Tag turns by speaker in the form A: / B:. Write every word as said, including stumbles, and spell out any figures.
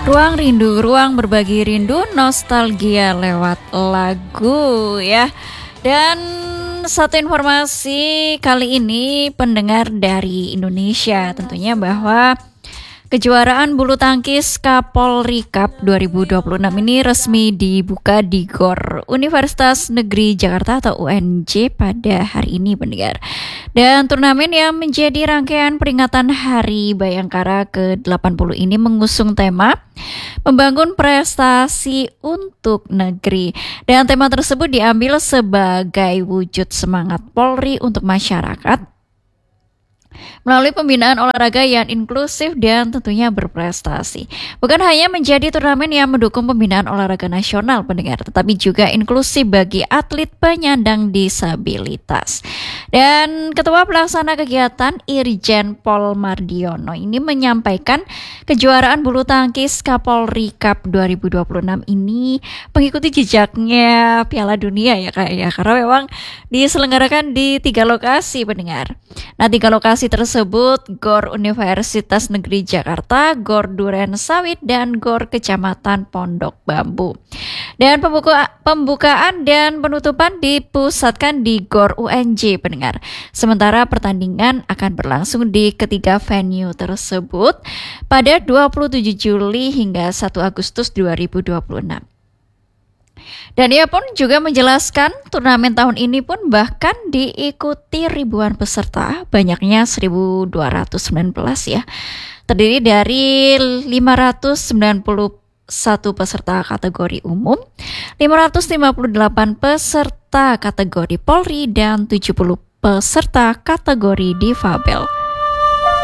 A: Ruang rindu, ruang berbagi rindu, nostalgia lewat lagu ya. Dan satu informasi kali ini pendengar dari Indonesia tentunya bahwa kejuaraan bulu tangkis Kapolri Cup dua ribu dua puluh enam ini resmi dibuka di Gor Universitas Negeri Jakarta atau U N J pada hari ini pendengar. Dan turnamen yang menjadi rangkaian peringatan Hari Bayangkara ke delapan puluh ini mengusung tema membangun prestasi untuk negeri. Dan tema tersebut diambil sebagai wujud semangat Polri untuk masyarakat melalui pembinaan olahraga yang inklusif dan tentunya berprestasi. Bukan hanya menjadi turnamen yang mendukung pembinaan olahraga nasional pendengar, tetapi juga inklusif bagi atlet penyandang disabilitas. Dan Ketua Pelaksana Kegiatan Irjen Pol Mardiono ini menyampaikan kejuaraan bulu tangkis Kapolri Cup dua ribu dua puluh enam ini mengikuti jejaknya Piala Dunia ya Kak ya, karena memang diselenggarakan di tiga lokasi pendengar. Nah, tiga lokasi tersebut Gor Universitas Negeri Jakarta, Gor Duren Sawit, dan Gor Kecamatan Pondok Bambu. Dan pembuka, pembukaan dan penutupan dipusatkan di Gor U N J pendengar. Sementara pertandingan akan berlangsung di ketiga venue tersebut pada dua puluh tujuh Juli hingga satu Agustus dua ribu dua puluh enam. Dan ia pun juga menjelaskan turnamen tahun ini pun bahkan diikuti ribuan peserta, banyaknya seribu dua ratus sembilan belas ya. Terdiri dari lima ratus sembilan puluh satu peserta kategori umum, lima ratus lima puluh delapan peserta kategori Polri, dan tujuh puluh peserta kategori difabel.